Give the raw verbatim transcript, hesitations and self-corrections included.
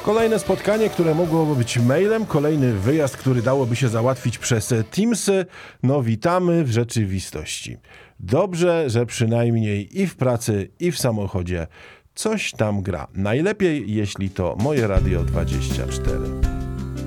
Kolejne spotkanie, które mogłoby być mailem, kolejny wyjazd, który dałoby się załatwić przez Teamsy. No witamy w rzeczywistości. Dobrze, że przynajmniej i w pracy, i w samochodzie coś tam gra. Najlepiej, jeśli to Moje Radio dwadzieścia cztery.